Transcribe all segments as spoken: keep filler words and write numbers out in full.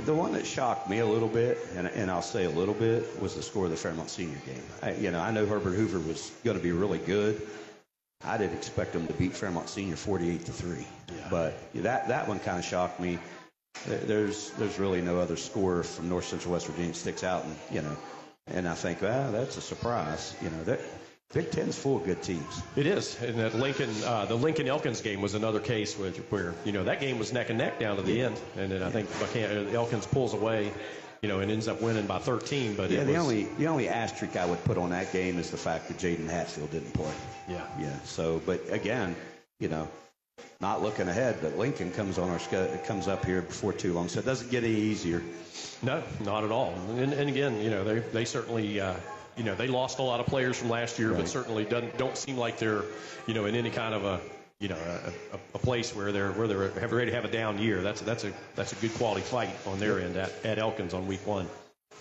the one that shocked me a little bit, and, and I'll say a little bit, was the score of the Fairmont Senior game. I, you know, I know Herbert Hoover was going to be really good. I didn't expect them to beat Fairmont Senior forty-eight to three, yeah. But that that one kind of shocked me. There's there's really no other score from North Central West Virginia that sticks out, and you know, and I think, ah, that's a surprise. You know, that Big Ten's full of good teams. It is, and that Lincoln, uh, the Lincoln Elkins game was another case where, where you know that game was neck and neck down to the end, and then I think Elkins pulls away, you know, and ends up winning by thirteen. But yeah, it the was, only the only asterisk I would put on that game is the fact that Jaden Hatfield didn't play. Yeah, yeah. So, but again, you know, not looking ahead, but Lincoln comes on our it comes up here before too long, so it doesn't get any easier. No, not at all. And, and again, you know, they they certainly. Uh, You know, they lost a lot of players from last year, right. But certainly doesn't don't seem like they're, you know, in any kind of a, you know, a, a, a place where they're where they're have ready to have a down year. That's that's a that's a good quality fight on their end at, at Elkins on week one.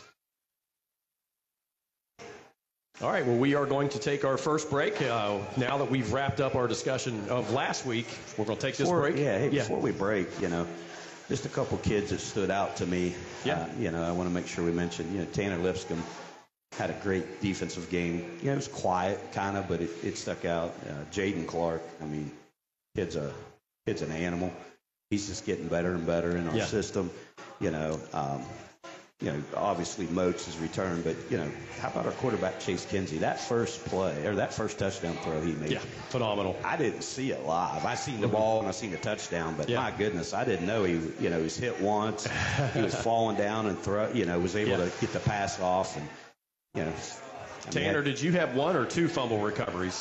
All right, well, we are going to take our first break. Uh, now that we've wrapped up our discussion of last week, we're going to take before, this break. Yeah, hey, yeah, before we break, you know, just a couple kids that stood out to me. Yeah. Uh, you know, I want to make sure we mention, you know, Tanner Lipscomb had a great defensive game. You know, it was quiet, kind of, but it, it stuck out. Uh, Jaden Clark, I mean, kid's a kid's an animal. He's just getting better and better in our yeah. system. You know, um, you know, obviously Moats has returned, but you know, how about our quarterback Chase Kinsey? That first play or that first touchdown throw he made, yeah, phenomenal. I didn't see it live. I seen the ball and I seen the touchdown, but yeah. my goodness, I didn't know he, you know, he was hit once. He was falling down and throw, you know, was able yeah. to get the pass off and. You know, I mean, Tanner, did you have one or two fumble recoveries?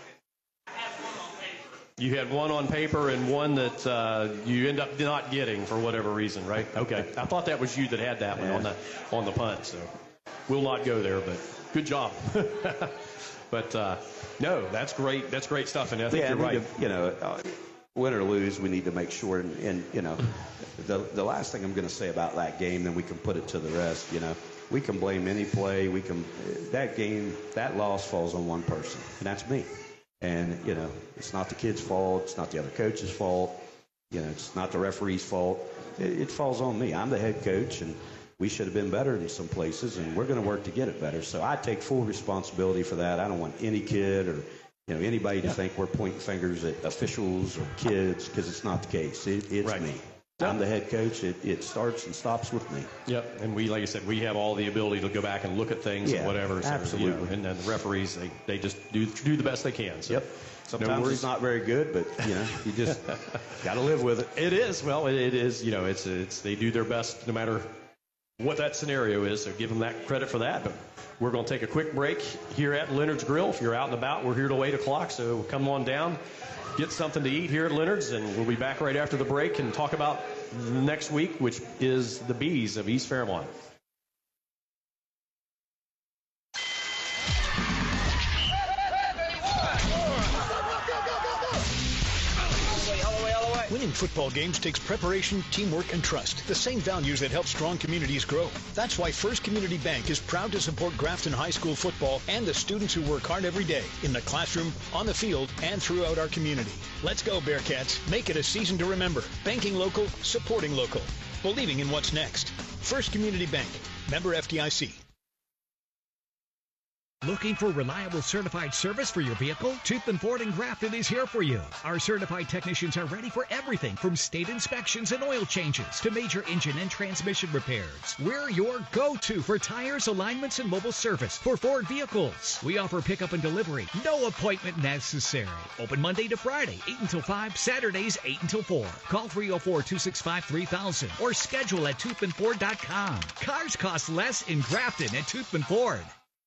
You had one on paper and one that uh, you end up not getting for whatever reason, right? Okay. I thought that was you that had that one yeah. on the on the punt, so we'll not go there, but good job. But, uh, no, that's great. That's great stuff, and I think yeah, you're right. To, you know, uh, win or lose, we need to make sure, and, and you know, the, the last thing I'm going to say about that game, then we can put it to the rest, you know. We can blame any play. We can that game, that loss falls on one person, and that's me. And you know, it's not the kid's fault. It's not the other coach's fault. You know, it's not the referee's fault. It, it falls on me. I'm the head coach, and we should have been better in some places, and we're going to work to get it better. So I take full responsibility for that. I don't want any kid or you know anybody to yeah. think we're pointing fingers at officials or kids because it's not the case. It, it's right. me. Yep. I'm the head coach. It, it starts and stops with me. Yep, and we, like I said, we have all the ability to go back and look at things yeah, and whatever. So, absolutely. You know, and then the referees, they, they just do do the best they can. So. Yep. Sometimes no it's not very good, but you know, you just got to live with it. It is. Well, it, it is. You know, it's it's they do their best no matter what that scenario is. So give them that credit for that. But we're going to take a quick break here at Leonard's Grill. If you're out and about, we're here till eight o'clock. So come on down, get something to eat here at Leonard's, and we'll be back right after the break and talk about next week, which is the Bees of East Fairmont. Winning football games takes preparation, teamwork, and trust. The same values that help strong communities grow. That's why First Community Bank is proud to support Grafton High School football and the students who work hard every day in the classroom, on the field, and throughout our community. Let's go, Bearcats. Make it a season to remember. Banking local, supporting local. Believing in what's next. First Community Bank. Member F D I C. Looking for reliable certified service for your vehicle? Toothman Ford in Grafton is here for you. Our certified technicians are ready for everything from state inspections and oil changes to major engine and transmission repairs. We're your go-to for tires, alignments, and mobile service for Ford vehicles. We offer pickup and delivery. No appointment necessary. Open Monday to Friday, eight until five, Saturdays, eight until four. Call three oh four, two six five, three thousand or schedule at toothman ford dot com. Cars cost less in Grafton at Toothman Ford.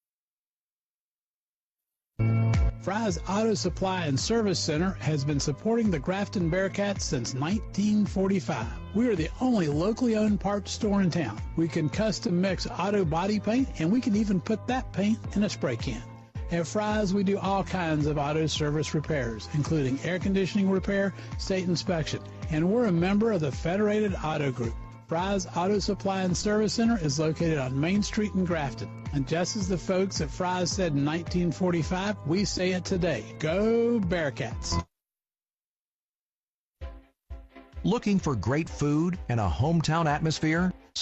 Fry's Auto Supply and Service Center has been supporting the Grafton Bearcats since nineteen forty-five. We are the only locally owned parts store in town. We can custom mix auto body paint, and we can even put that paint in a spray can. At Fry's, we do all kinds of auto service repairs, including air conditioning repair, state inspection, and we're a member of the Federated Auto Group. Fry's Auto Supply and Service Center is located on Main Street in Grafton. And just as the folks at Fry's said in nineteen forty-five, we say it today. Go Bearcats! Looking for great food and a hometown atmosphere?